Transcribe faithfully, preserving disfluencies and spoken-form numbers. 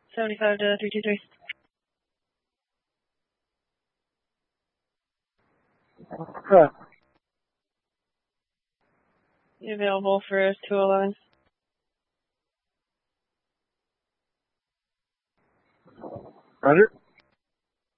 seventy-five to three two three. Huh. You available for two eleven? Roger.